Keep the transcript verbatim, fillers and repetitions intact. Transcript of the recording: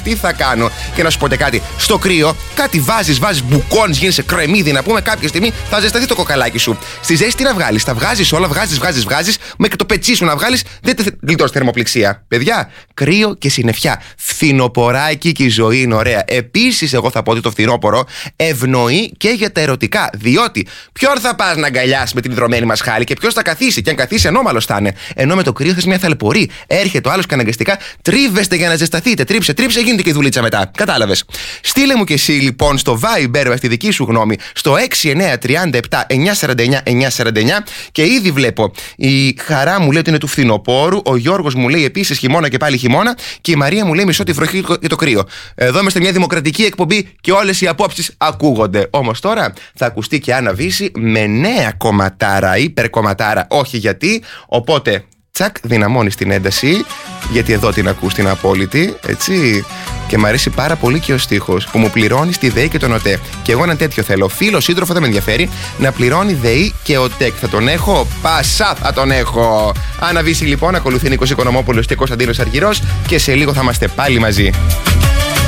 τι θα κάνω. Και να σου πω και κάτι. Στο κρύο, κάτι βάζει, βάζει μπουκόν, γίνεσαι κρεμμύδι να πούμε. Κάποια στιγμή θα ζεσταθεί το κοκαλάκι σου. Στη ζέστη τι να βγάλει. Τα βγάζει όλα, βγάζει, βγάζει, βγάζει. Μέχρι το πετσί σου να βγάλει. Δεν τε γλιτώσει θερμοπληξία. Παιδιά, κρύο και συννεφιά. Φθινοποράκι και η ζωή είναι ωραία. Επίσης, εγώ θα πω ότι το φθινόπωρο ευνοεί και για τα ερωτικά. Διότι ποιον θα πας να αγκαλιάσει με την υδρωμένη μας χάλη και ποιος θα καθίσει. Και αν καθίσει, ανώμαλος θα είναι. Ενώ με το κρύο θες μια θαλπορή. Έρχεται ο άλλος και αναγκαστικά τρίβεστε για να ζεσταθείτε. Τρίψε, τρίψε, γίνεται και η δουλίτσα μετά. Κατάλαβες. Στείλε μου και εσύ λοιπόν στο Viber στη δική σου γνώμη στο έξι εννιά τρία επτά εννιά τέσσερα εννιά εννιά τέσσερα εννιά και ήδη βλέπω. Η Χαρά μου λέει ότι είναι του φθινοπόρου. Ο Γιώργος μου λέει επίσης χειμώνα και πάλι χειμώνα. Και η Μαρία μου λέει μισό τη βροχή και το κρύο. Εδώ είμαστε μια δημοκρατική εκπομπή και όλες οι απόψεις ακούγονται. Όμως τώρα θα ακουστεί και Άννα Βύση με νέα κομματάρα, υπερκομματάρα. Όχι γιατί. Οπότε τσακ, δυναμώνεις την ένταση. Γιατί εδώ την ακούς την απόλυτη. Έτσι. Και μου αρέσει πάρα πολύ και ο στίχος που μου πληρώνει τη ΔΕΗ και τον ΟΤΕ. Και εγώ ένα τέτοιο θέλω. Φίλο, σύντροφο δεν με ενδιαφέρει να πληρώνει ΔΕΗ και ΟΤΕ. Θα τον έχω. Πασά θα τον έχω. Άννα Βύση λοιπόν, ακολουθεί Νίκος Οικονομόπουλος και Κωνσταντίνος Αργυρός. Και σε λίγο θα είμαστε πάλι μαζί.